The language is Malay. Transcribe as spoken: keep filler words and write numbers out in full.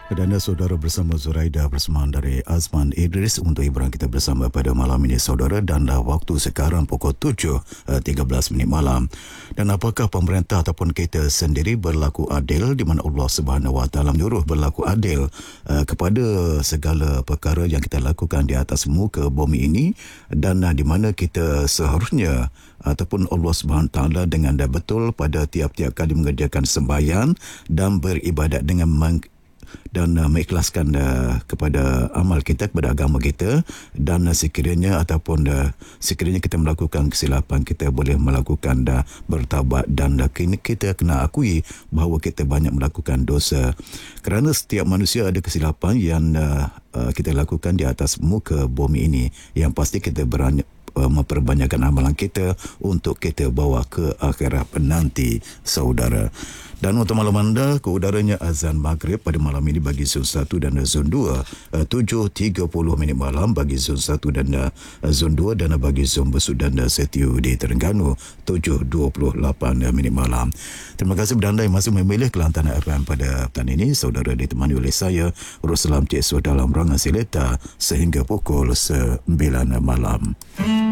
Dan saudara bersama Zuraida bersamaan dari Azman Idris untuk hiburan kita bersama pada malam ini saudara, dan waktu sekarang pukul tujuh tiga belas minit malam. Dan apakah pemerintah ataupun kita sendiri berlaku adil di mana Allah Subhanahu Wa Taala menyuruh berlaku adil uh, kepada segala perkara yang kita lakukan di atas muka bumi ini, dan uh, di mana kita seharusnya ataupun Allah Subhanahu Wa Taala dengan betul pada tiap-tiap kali mengerjakan sembahyang dan beribadat dengan meng- dan uh, mengikhlaskan uh, kepada amal kita, kepada agama kita, dan uh, sekiranya ataupun uh, sekiranya kita melakukan kesilapan, kita boleh melakukan uh, bertaubat, dan uh, kita kena akui bahawa kita banyak melakukan dosa, kerana setiap manusia ada kesilapan yang uh, uh, kita lakukan di atas muka bumi ini. Yang pasti kita berani memperbanyakkan amalan kita untuk kita bawa ke akhirat nanti saudara. Dan untuk malam anda, keudaranya azan maghrib pada malam ini bagi zon satu dan zon dua, tujuh tiga puluh minit malam bagi zon satu dan zon dua, dan bagi zon Besut dan Setiu di Terengganu tujuh dua puluh lapan minit malam. Terima kasih beranda yang masih memilih Kelantan F M pada petang ini. Saudara ditemani oleh saya Ruslan Cik So dalam rangan sileta sehingga pukul sembilan malam.